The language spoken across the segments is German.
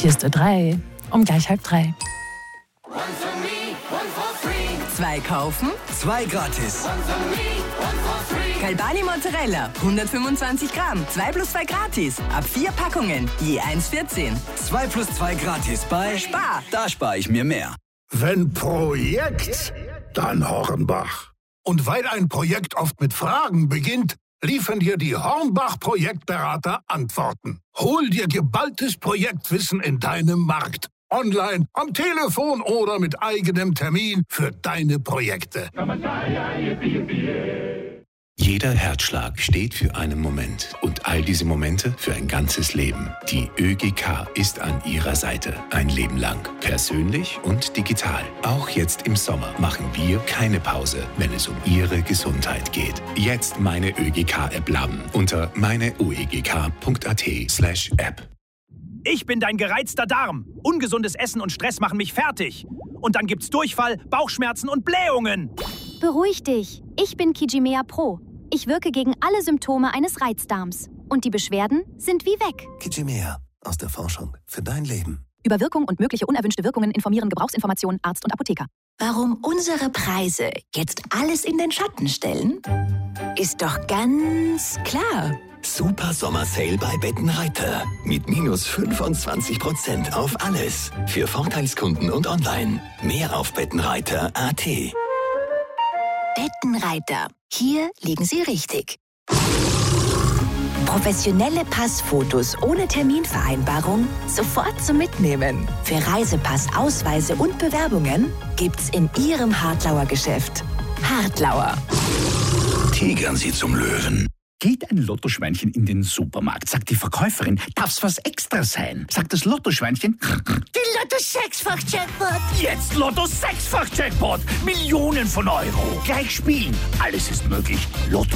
Hier ist Ö3 um gleich 2:30. 2 kaufen, 2 gratis. Galbani Mozzarella, 125 Gramm, 2 plus 2 gratis. Ab 4 Packungen, je 1,14. 2 plus 2 gratis bei Spar. Da spare ich mir mehr. Wenn Projekt, dann Hornbach. Und weil ein Projekt oft mit Fragen beginnt, liefern dir die Hornbach-Projektberater Antworten. Hol dir geballtes Projektwissen in deinem Markt. Online, am Telefon oder mit eigenem Termin für deine Projekte. Jeder Herzschlag steht für einen Moment und all diese Momente für ein ganzes Leben. Die ÖGK ist an Ihrer Seite. Ein Leben lang. Persönlich und digital. Auch jetzt im Sommer machen wir keine Pause, wenn es um Ihre Gesundheit geht. Jetzt meine ÖGK-App laden unter meineuegk.at/App. Ich bin dein gereizter Darm. Ungesundes Essen und Stress machen mich fertig. Und dann gibt's Durchfall, Bauchschmerzen und Blähungen. Beruhig dich. Ich bin Kijimea Pro. Ich wirke gegen alle Symptome eines Reizdarms. Und die Beschwerden sind wie weg. Kijimea. Aus der Forschung für dein Leben. Über Wirkung und mögliche unerwünschte Wirkungen informieren Gebrauchsinformationen Arzt und Apotheker. Warum unsere Preise jetzt alles in den Schatten stellen? Ist doch ganz klar. Super Sommersale bei Bettenreiter. Mit minus 25% auf alles. Für Vorteilskunden und online. Mehr auf Bettenreiter.at. Bettenreiter. Hier liegen Sie richtig. Professionelle Passfotos ohne Terminvereinbarung sofort zum Mitnehmen. Für Reisepass, Ausweise und Bewerbungen gibt's in Ihrem Hartlauer Geschäft. Hartlauer. Tigern Sie zum Löwen. Geht ein Lottoschweinchen in den Supermarkt, sagt die Verkäuferin, darf's was extra sein? Sagt das Lottoschweinchen, Die Lotto-6-fach-Jackpot. jetzt Lotto-6-fach-Jackpot, Millionen von Euro. Gleich spielen, alles ist möglich. Lotto.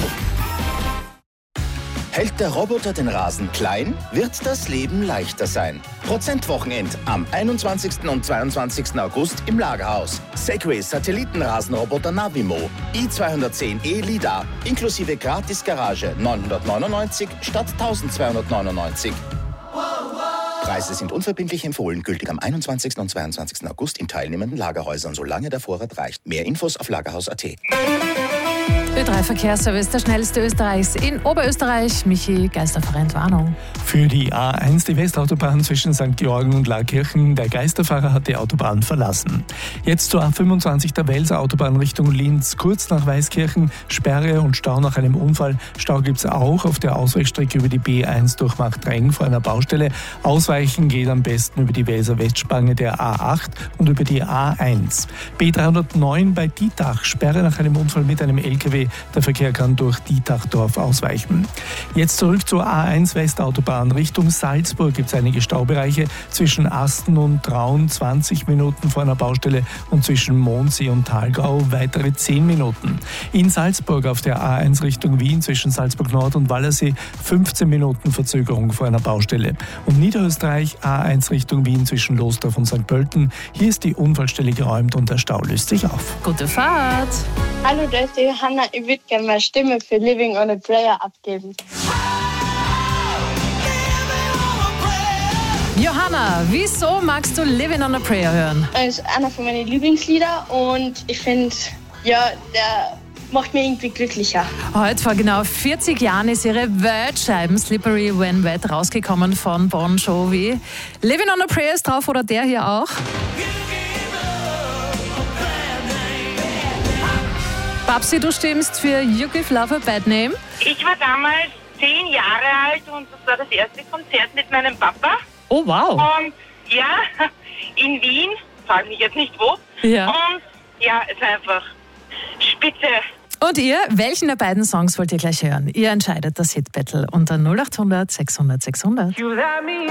Hält der Roboter den Rasen klein, wird das Leben leichter sein. Prozentwochenend am 21. und 22. August im Lagerhaus. Segway Satellitenrasenroboter Navimo i210e LiDAR inklusive Gratis-Garage 999 statt 1299. Preise sind unverbindlich empfohlen, gültig am 21. und 22. August in teilnehmenden Lagerhäusern, solange der Vorrat reicht. Mehr Infos auf lagerhaus.at. Ö3 Verkehrsservice, der schnellste Österreichs in Oberösterreich. Michi, Geisterfahrer-Entwarnung. Für die A1, die Westautobahn zwischen St. Georgen und Laakirchen. Der Geisterfahrer hat die Autobahn verlassen. Jetzt zur A25 der Welser Autobahn Richtung Linz. Kurz nach Weißkirchen, Sperre und Stau nach einem Unfall. Stau gibt es auch auf der Ausweichstrecke über die B1 durch Marktrengen vor einer Baustelle. Ausweichen geht am besten über die Welser Westspange der A8 und über die A1. B309 bei Dietach. Sperre nach einem Unfall mit einem LKW. Der Verkehr kann durch Dietachdorf ausweichen. Jetzt zurück zur A1 Westautobahn. Richtung Salzburg gibt es einige Staubereiche. Zwischen Asten und Traun 20 Minuten vor einer Baustelle und zwischen Mondsee und Thalgau weitere 10 Minuten. In Salzburg auf der A1 Richtung Wien zwischen Salzburg Nord und Wallersee 15 Minuten Verzögerung vor einer Baustelle. Und Niederösterreich A1 Richtung Wien zwischen Lostorf und St. Pölten. Hier ist die Unfallstelle geräumt und der Stau löst sich auf. Gute Fahrt! Hallo, da ist die Johanna. Ich würde gerne meine Stimme für Living on a Prayer abgeben. Johanna, wieso magst du Living on a Prayer hören? Das ist einer von meinen Lieblingslieder und ich finde, ja, der macht mich irgendwie glücklicher. Heute vor genau 40 Jahren ist ihre Weltscheiben Slippery When Wet rausgekommen von Bon Jovi. Living on a Prayer ist drauf oder der hier auch? Babsi, du stimmst für You Give Love a Bad Name? Ich war damals 10 Jahre alt und das war das erste Konzert mit meinem Papa. Oh, wow. Und ja, in Wien, frag mich jetzt nicht wo. Ja. Und ja, es war einfach spitze. Und ihr, welchen der beiden Songs wollt ihr gleich hören? Ihr entscheidet das Hit Battle unter 0800 600 600.